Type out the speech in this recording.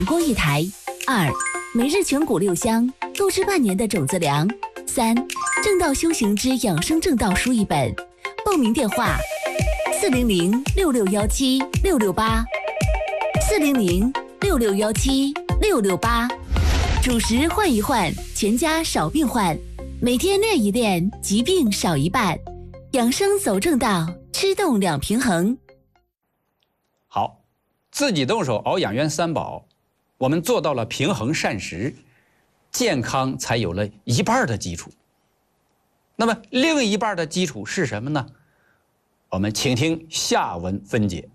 锅一台。2、每日全谷6香，购置半年的种子粮。3、正道修行之养生正道书1本。报名电话：400-6617-668，400-6617-668。主食换一换，全家少病患。每天练一练，疾病少一半。养生走正道，吃动两平衡。 好，自己动手熬养元3宝，我们做到了平衡膳食，健康才有了一半的基础。那么另一半的基础是什么呢？我们请听下文分解。